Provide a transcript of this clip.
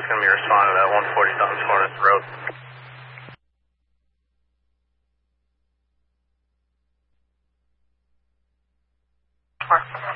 going to be responding to that 140 Duns Corners Road. Mark.